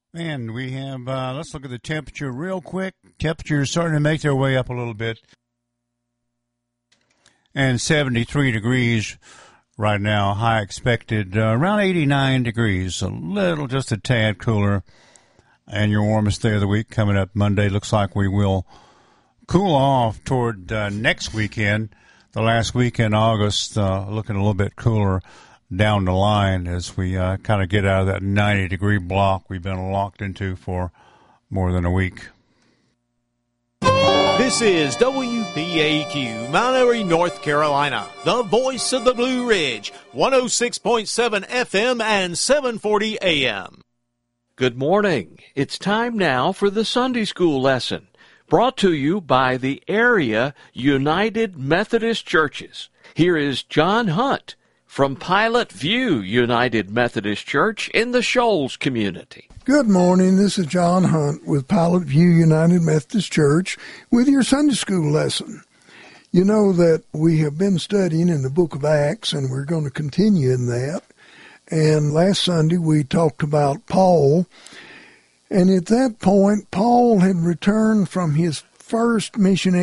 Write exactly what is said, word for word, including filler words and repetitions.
And we have, uh, let's look at the temperature real quick. Temperature is starting to make their way up a little bit. And seventy-three degrees right now, high expected, uh, around eighty-nine degrees, a little, just a tad cooler. And your warmest day of the week coming up Monday. Looks like we will cool off toward uh, next weekend. The last week in August, uh, looking a little bit cooler down the line as we uh, kind of get out of that ninety-degree block we've been locked into for more than a week. This is W B A Q, Mount Airy, North Carolina, the voice of the Blue Ridge, one oh six point seven F M and seven forty A M. Good morning. It's time now for the Sunday School lesson, brought to you by the Area United Methodist Churches. Here is John Hunt from Pilot View United Methodist Church in the Shoals community. Good morning. This is John Hunt with Pilot View United Methodist Church with your Sunday School lesson. You know that we have been studying in the book of Acts, and we're going to continue in that. And last Sunday we talked about Paul, and at that point Paul had returned from his first missionary